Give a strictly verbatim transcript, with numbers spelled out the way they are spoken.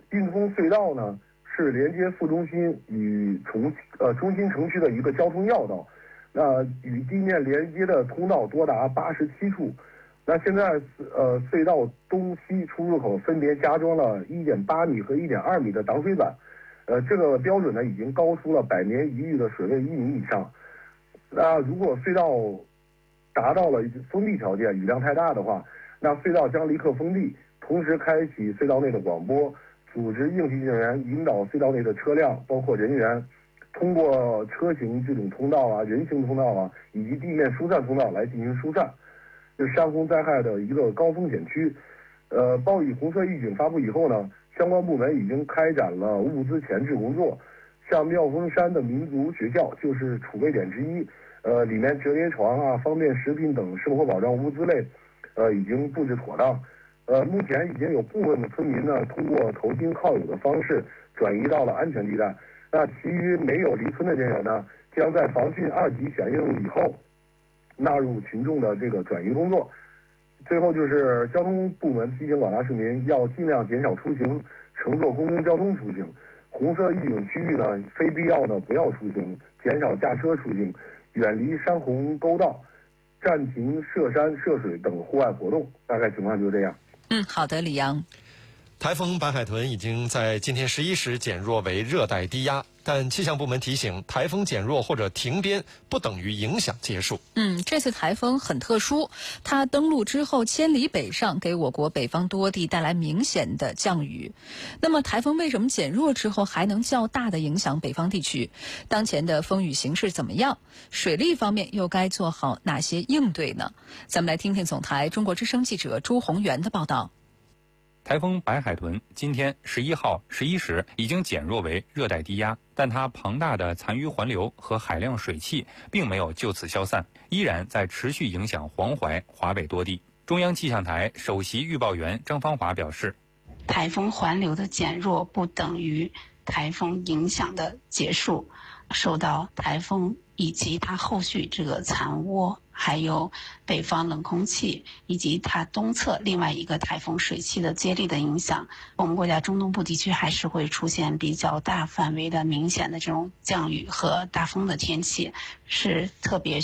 滨通隧道呢是连接副中心与重呃中心城区的一个交通要道，那与地面连接的通道多达八十七处。那现在呃隧道东西出入口分别加装了一点八米和一点二米的挡水板，呃这个标准呢已经高出了百年一遇的水位一米以上。那如果隧道达到了封闭条件，雨量太大的话，那隧道将立刻封闭，同时开启隧道内的广播，组织应急人员引导隧道内的车辆，包括人员，通过车行这种通道啊、人行通道啊，以及地面疏散通道来进行疏散。这是山洪灾害的一个高风险区。呃，暴雨红色预警发布以后呢，相关部门已经开展了物资前置工作。像妙峰山的民族学校就是储备点之一，呃，里面折叠床啊、方便食品等生活保障物资类，呃，已经布置妥当。呃，目前已经有部分的村民呢，通过投亲靠友的方式转移到了安全地带。那其余没有离村的人员呢，将在防汛二级响应以后，纳入群众的这个转移工作。最后就是交通部门提醒广大市民要尽量减少出行，乘坐公共交通出行。红色预警区域呢，非必要呢不要出行，减少驾车出行，远离山洪沟道，暂停涉山涉水等户外活动。大概情况就是这样。 嗯，好的，李阳。 台风白海豚已经在今天十一时减弱为热带低压，但气象部门提醒，台风减弱或者停边不等于影响结束。 嗯，这次台风很特殊，它登陆之后千里北上，给我国北方多地带来明显的降雨。那么台风为什么减弱之后还能较大的影响北方地区？当前的风雨形势怎么样？水利方面又该做好哪些应对呢？咱们来听听总台中国之声记者朱宏元的报道。 台风白海豚今天十一号十一时已经减弱为热带低压，但它庞大的残余环流和海量水汽并没有就此消散，依然在持续影响黄淮、华北多地。中央气象台首席预报员张芳华表示， 台风环流的减弱不等于台风影响的结束，受到台风以及它后续这个残涡，还有北方冷空气以及它东侧另外一个台风水汽的接力的影响，我们国家中东部地区还是会出现比较大范围的明显的这种降雨和大风的天气，是特别